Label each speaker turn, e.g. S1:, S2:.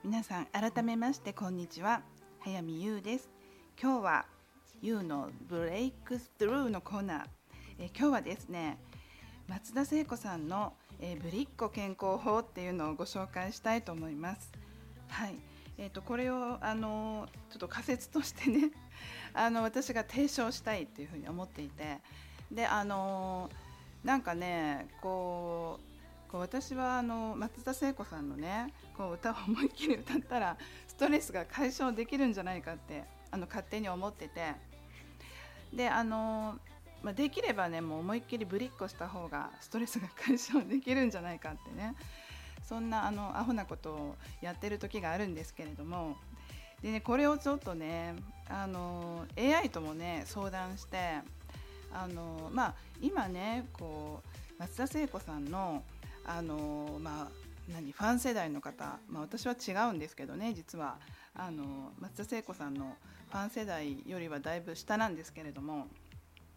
S1: 皆さん改めましてこんにちは、早見優です。今日は優のブレイクスルーのコーナー、今日はですね、松田聖子さんの、ぶりっ子健康法っていうのをご紹介したいと思います。はい、これをちょっと仮説としてね私が提唱したいっていうふうに思っていて、でなんかねこう私は松田聖子さんのねこう歌を思いっきり歌ったらストレスが解消できるんじゃないかって勝手に思ってて、でできればねもう思いっきりぶりっこした方がストレスが解消できるんじゃないかってね、そんなアホなことをやってる時があるんですけれども、でねこれをちょっとねAI ともね相談して、今ねこう松田聖子さんのファン世代の方、私は違うんですけどね、実は松田聖子さんのファン世代よりはだいぶ下なんですけれども、